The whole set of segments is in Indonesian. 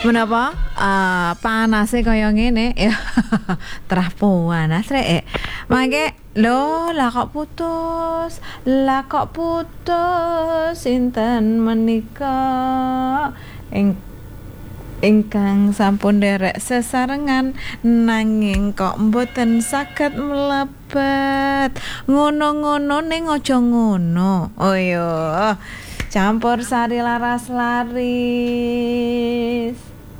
Menapa panase kaya ngene ya. Terah panas rek. Mangke lho lah kok putus. Lah kok putus sinten menika ingkang sampun derek sesarengan nanging kok mboten saged mlebet. Ngono-ngono ning aja ngono. Oh iya. Campur sari laras laris.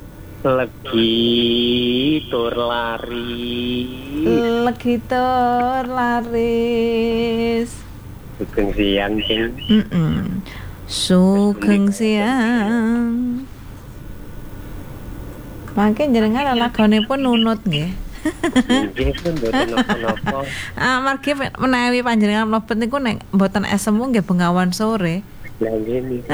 Legi tur lari. Legi tur laris. Sugeng siang sing. Sugeng siang. Mangke jenengan lagonipun nunut nggih. Nggih pun mboten napa-napa. Margi menawi panjenengan mlebet niku nek mboten esemu nggih bengawan sore. Lah nggih.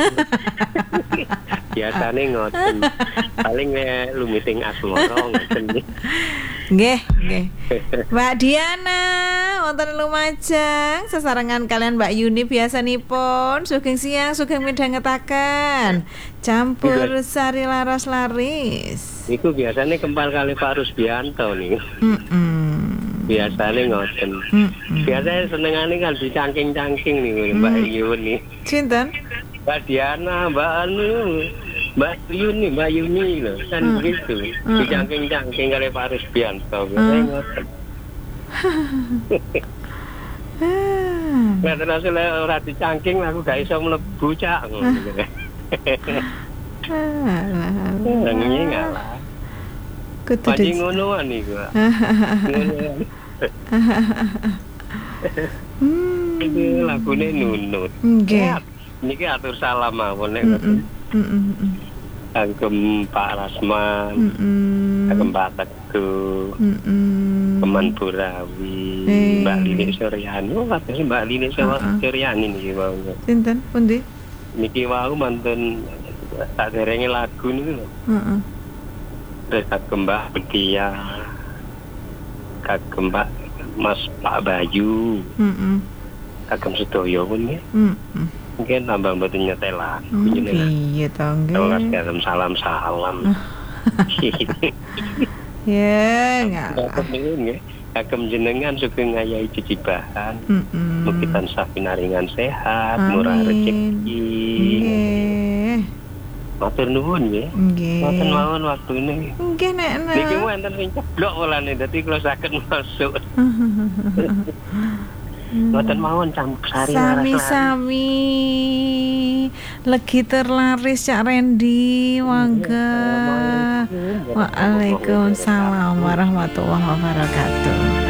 Biasane ngoten. Paling lumiting asmara ngoten. Nggih. Mbak Diana, wonten Lumajang sesarengan kalian Mbak Yuni biasanipun sugeng siang, sugeng midhangetaken. Campur sari laras laris. Iku biasane kempal kali Pak Rusbianto niku. Biasane ngoten. Biasane senengane kan dicangking-cangking niku Mbak Yuni. Sinten? Mbak Diana, Mbak Mbak Yuni lho, kan begitu. Dicangking-cangking kali Pak Rusbianto. Biasane ngoten. Nek terus ora dicangking aku gak iso mlebu cak ngono. Nanging ngalah. Kudu ngonoan iku. Iki lagune nunut. Nggih. Niki atur salam mawon nek kagem Pak Rasman, kagem Pak Teguh, Keman Burawi, Mbak Lini Suryani, katanya Mbak Lini Suryani niki wau. Sinten pundi? Niki wau mantun tak derenge lagu niku lho. Terus kagem Mbak Betia, kagem Pak Mas Pak Bayu, kagem sedaya pun nggih. Mungkin tambah mboten nyetel lagu jenengan. Iya to nggih. Terus salam-salam. Ya, ngalah. Kagem jenengan sugeng ngayahi jejibahan. Mugi tansah pinaringan sehat, murah rezeki. Nggih. Matur nuwun nggih. Nggih. Wonten mawon waktune. Nggih nek. Niki wonten sing ceblok walane dadi kula saged masuk. Wonten mawon campur sari sami-sami. Legi terlaris Cak Rendi, mangga. Waalaikumsalam warahmatullahi wabarakatuh.